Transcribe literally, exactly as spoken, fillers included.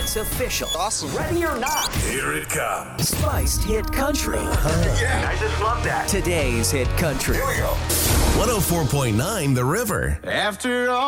It's official. Awesome. Ready or not, Here it comes. Spiced Hit Country. Yeah. I just love that. Today's Hit Country. Here we go. one oh four point nine The River. After all.